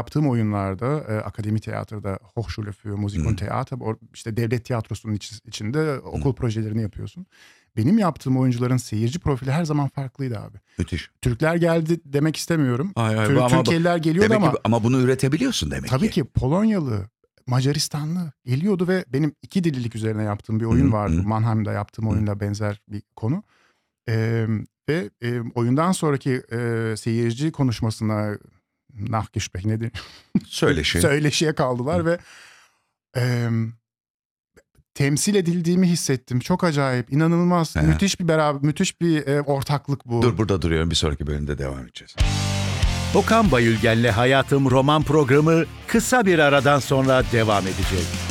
yaptığım oyunlarda Akademi Tiyatro'da Hochschule für Musik und Theater, işte devlet tiyatrosunun içinde okul projelerini yapıyorsun. Benim yaptığım oyuncuların seyirci profili her zaman farklıydı abi. Müthiş. Türkler geldi demek istemiyorum. Hayır, Türkiye'liler geliyordu ama. Ama bunu üretebiliyorsun demek tabii ki. Tabii ki Polonyalı, Macaristanlı geliyordu ve benim 2 dillilik üzerine yaptığım bir oyun vardı. Mannheim'da yaptığım oyunla benzer bir konu. Ve oyundan sonraki seyirci konuşmasına Nachgespräch nedir? Söyleşiye kaldılar ve temsil edildiğimi hissettim. Çok acayip, inanılmaz, müthiş bir ortaklık bu. Dur, burada duruyorum. Bir sonraki bölümde devam edeceğiz. Okan Bayülgen'le Hayatım roman programı kısa bir aradan sonra devam edecek.